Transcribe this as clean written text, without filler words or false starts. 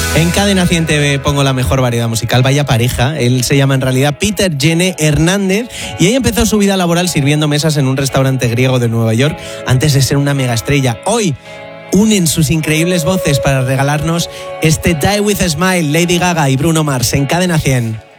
En Cadena 100 TV pongo la mejor variedad musical. Vaya pareja. Él se llama en realidad Peter Jene Hernández y ella empezó su vida laboral sirviendo mesas en un restaurante griego de Nueva York antes de ser una mega estrella. Hoy unen sus increíbles voces para regalarnos este Die With A Smile, Lady Gaga y Bruno Mars en Cadena 100.